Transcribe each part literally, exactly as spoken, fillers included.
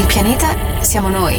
Il pianeta siamo noi.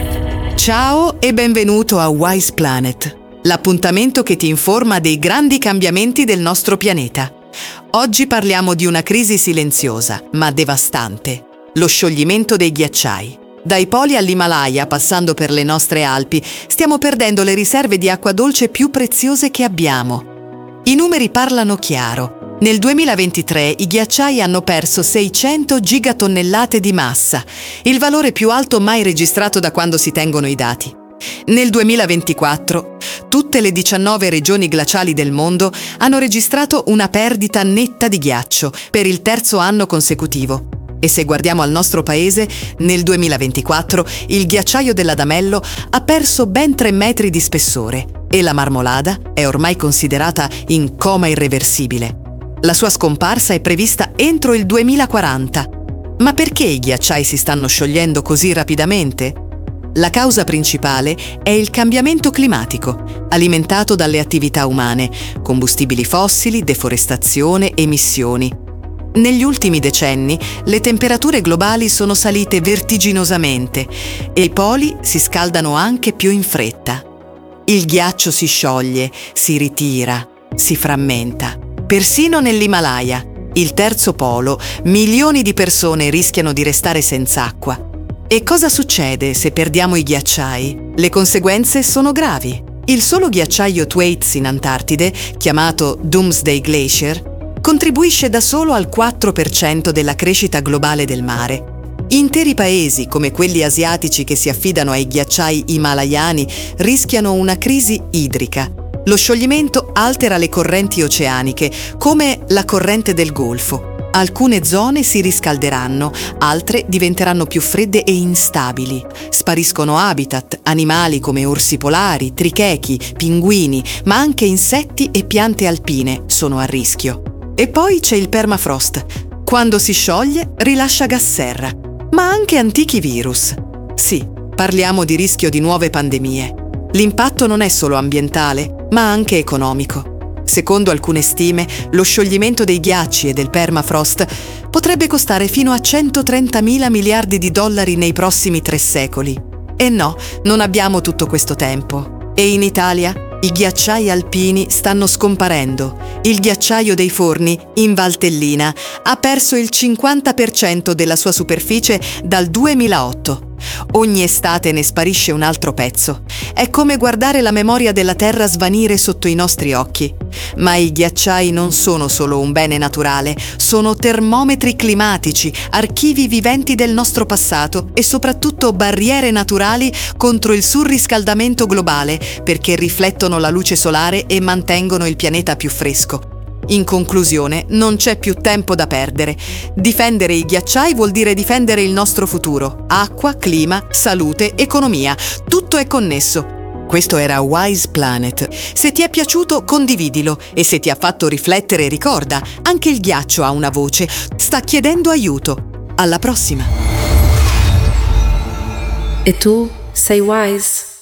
Ciao e benvenuto a Wise Planet, l'appuntamento che ti informa dei grandi cambiamenti del nostro pianeta. Oggi parliamo di una crisi silenziosa, ma devastante: lo scioglimento dei ghiacciai. Dai poli all'Himalaya, passando per le nostre Alpi, stiamo perdendo le riserve di acqua dolce più preziose che abbiamo. I numeri parlano chiaro. Nel duemilaventitré i ghiacciai hanno perso seicento gigatonnellate di massa, il valore più alto mai registrato da quando si tengono i dati. Nel duemilaventiquattro tutte le diciannove regioni glaciali del mondo hanno registrato una perdita netta di ghiaccio per il terzo anno consecutivo. E se guardiamo al nostro paese, nel duemilaventiquattro il ghiacciaio dell'Adamello ha perso ben tre metri di spessore e la Marmolada è ormai considerata in coma irreversibile. La sua scomparsa è prevista entro il duemilaquaranta. Ma perché i ghiacciai si stanno sciogliendo così rapidamente? La causa principale è il cambiamento climatico, alimentato dalle attività umane, combustibili fossili, deforestazione, emissioni. Negli ultimi decenni le temperature globali sono salite vertiginosamente e i poli si scaldano anche più in fretta. Il ghiaccio si scioglie, si ritira, si frammenta. Persino nell'Himalaya, il terzo polo, milioni di persone rischiano di restare senza acqua. E cosa succede se perdiamo i ghiacciai? Le conseguenze sono gravi. Il solo ghiacciaio Thwaites in Antartide, chiamato Doomsday Glacier, contribuisce da solo al quattro per cento della crescita globale del mare. Interi paesi, come quelli asiatici che si affidano ai ghiacciai himalayani, rischiano una crisi idrica. Lo scioglimento altera le correnti oceaniche, come la corrente del Golfo. Alcune zone si riscalderanno, altre diventeranno più fredde e instabili. Spariscono habitat, animali come orsi polari, trichechi, pinguini, ma anche insetti e piante alpine sono a rischio. E poi c'è il permafrost. Quando si scioglie, rilascia gas serra, ma anche antichi virus. Sì, parliamo di rischio di nuove pandemie. L'impatto non è solo ambientale, ma anche economico. Secondo alcune stime, lo scioglimento dei ghiacci e del permafrost potrebbe costare fino a centotrentamila miliardi di dollari nei prossimi tre secoli. E no, non abbiamo tutto questo tempo. E in Italia i ghiacciai alpini stanno scomparendo. Il ghiacciaio dei Forni, in Valtellina, ha perso il cinquanta per cento della sua superficie dal duemilaotto. Ogni estate ne sparisce un altro pezzo. È come guardare la memoria della Terra svanire sotto i nostri occhi. Ma i ghiacciai non sono solo un bene naturale, sono termometri climatici, archivi viventi del nostro passato e soprattutto barriere naturali contro il surriscaldamento globale, perché riflettono la luce solare e mantengono il pianeta più fresco. In conclusione, non c'è più tempo da perdere. Difendere i ghiacciai vuol dire difendere il nostro futuro. Acqua, clima, salute, economia, tutto è connesso. Questo era Wise Planet. Se ti è piaciuto, condividilo e se ti ha fatto riflettere, ricorda, anche il ghiaccio ha una voce, sta chiedendo aiuto. Alla prossima! E tu sei wise?